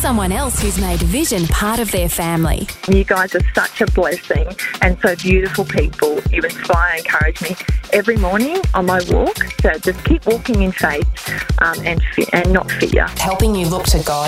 someone else who's made vision part of their family. You guys are such a blessing and so beautiful people. You inspire and encourage me every morning on my walk. So just keep walking in faith and not fear. Helping you look to God